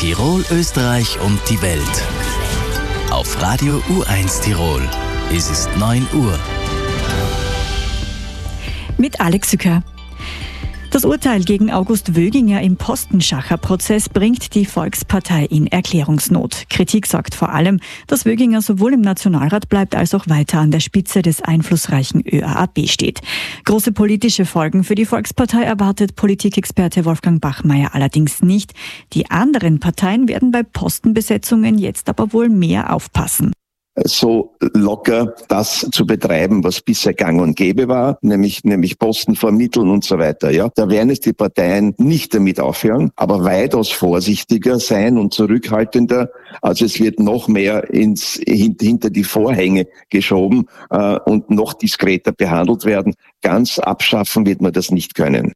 Tirol, Österreich und die Welt. Auf Radio U1 Tirol. Es ist 9 Uhr. Mit Alex Sücker. Das Urteil gegen August Wöginger im Postenschacher-Prozess bringt die Volkspartei in Erklärungsnot. Kritik sorgt vor allem, dass Wöginger sowohl im Nationalrat bleibt, als auch weiter an der Spitze des einflussreichen ÖAAB steht. Große politische Folgen für die Volkspartei erwartet Politikexperte Wolfgang Bachmeier allerdings nicht. Die anderen Parteien werden bei Postenbesetzungen jetzt aber wohl mehr aufpassen. So locker das zu betreiben, was bisher gang und gäbe war, nämlich Posten vermitteln und so weiter. Ja, da werden es die Parteien nicht damit aufhören, aber weitaus vorsichtiger sein und zurückhaltender. Also es wird noch mehr hinter die Vorhänge geschoben und noch diskreter behandelt werden. Ganz abschaffen wird man das nicht können.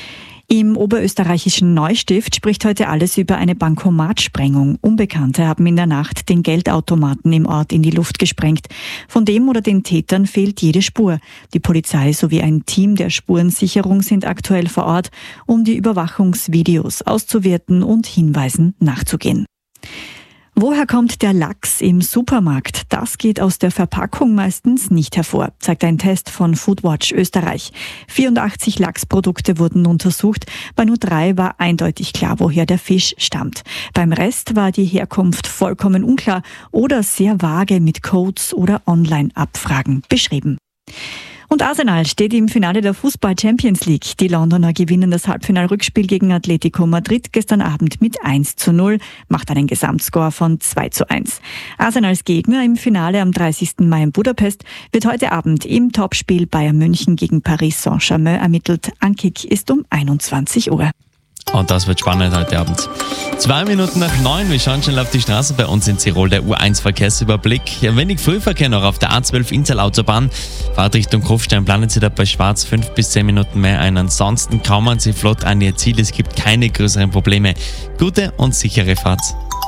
Im oberösterreichischen Neustift spricht heute alles über eine Bankomatsprengung. Unbekannte haben in der Nacht den Geldautomaten im Ort in die Luft gesprengt. Von dem oder den Tätern fehlt jede Spur. Die Polizei sowie ein Team der Spurensicherung sind aktuell vor Ort, um die Überwachungsvideos auszuwerten und Hinweisen nachzugehen. Woher kommt der Lachs im Supermarkt? Das geht aus der Verpackung meistens nicht hervor, zeigt ein Test von Foodwatch Österreich. 84 Lachsprodukte wurden untersucht. Bei nur 3 war eindeutig klar, woher der Fisch stammt. Beim Rest war die Herkunft vollkommen unklar oder sehr vage mit Codes oder Online-Abfragen beschrieben. Und Arsenal steht im Finale der Fußball-Champions League. Die Londoner gewinnen das Halbfinalrückspiel gegen Atletico Madrid gestern Abend mit 1:0, macht einen Gesamtscore von 2:1. Arsenals Gegner im Finale am 30. Mai in Budapest wird heute Abend im Topspiel Bayern München gegen Paris Saint-Germain ermittelt. Ankick ist um 21 Uhr. Und das wird spannend heute Abend. 2 Minuten nach 9, wir schauen schnell auf die Straße bei uns in Tirol, der U1-Verkehrsüberblick. Ein wenig Frühverkehr noch auf der A12 Innsal-Autobahn. Fahrt Richtung Kufstein, planen Sie da bei Schwarz 5 bis 10 Minuten mehr ein. Ansonsten kommen Sie flott an Ihr Ziel, es gibt keine größeren Probleme. Gute und sichere Fahrt.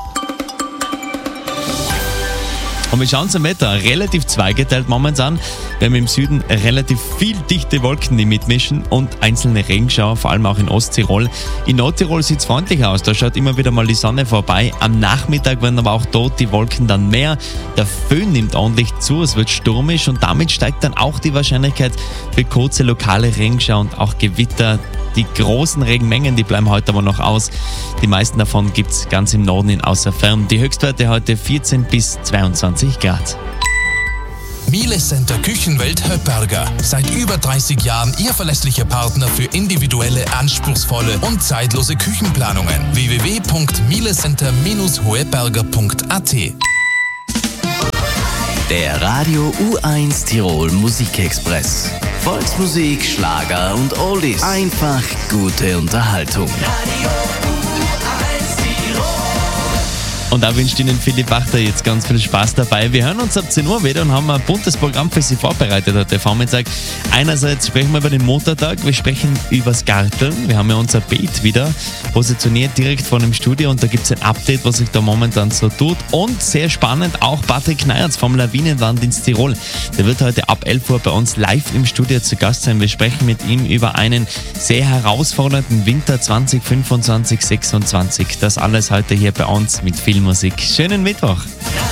Und wir schauen zum Wetter. Relativ zweigeteilt momentan. Wir haben im Süden relativ viel dichte Wolken, die mitmischen und einzelne Regenschauer, vor allem auch in Osttirol. In Nordtirol sieht es freundlich aus, da schaut immer wieder mal die Sonne vorbei. Am Nachmittag werden aber auch dort die Wolken dann mehr. Der Föhn nimmt ordentlich zu, es wird stürmisch und damit steigt dann auch die Wahrscheinlichkeit für kurze lokale Regenschauer und auch Gewitter. Die großen Regenmengen, die bleiben heute aber noch aus. Die meisten davon gibt es ganz im Norden in Außerfern. Die Höchstwerte heute 14 bis 22 Grad. Miele Center Küchenwelt Höpperger. Seit über 30 Jahren Ihr verlässlicher Partner für individuelle, anspruchsvolle und zeitlose Küchenplanungen. www.mielecenter-hoeberger.at. Der Radio U1 Tirol Musikexpress. Volksmusik, Schlager und Oldies. Einfach gute Unterhaltung. Radio U1 Tirol. Und da wünscht Ihnen Philipp Wachter jetzt ganz viel Spaß dabei. Wir hören uns ab 10 Uhr wieder und haben ein buntes Programm für Sie vorbereitet heute Vormittag. Einerseits sprechen wir über den Muttertag, wir sprechen übers Garteln. Wir haben ja unser Beet wieder positioniert direkt vor dem Studio und da gibt es ein Update, was sich da momentan so tut. Und sehr spannend, auch Patrick Kneiers vom Lawinenlanddienst Tirol. Der wird heute ab 11 Uhr bei uns live im Studio zu Gast sein. Wir sprechen mit ihm über einen sehr herausfordernden Winter 2025-26. Das alles heute hier bei uns mit viel Musik. Schönen Mittwoch!